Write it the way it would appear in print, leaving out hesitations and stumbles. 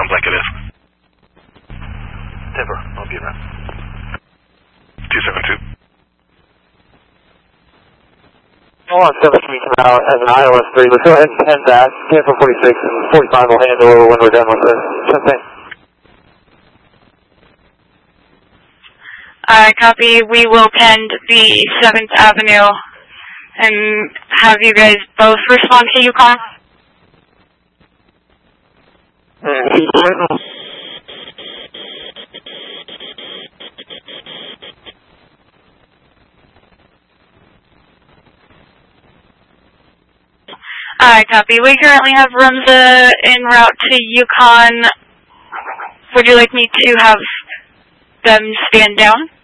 sounds like it is. Timber, I'll be around. 272. Hold on, 7 Street come out as an iOS 3. Let's go ahead and send that. Cancel 46 and 45 will handle over when we're done with this. Sure thing. Copy. We will pend the 7th Avenue and have you guys both respond to Yukon. Copy. We currently have Rumza en route to Yukon. Would you like me to have them stand down?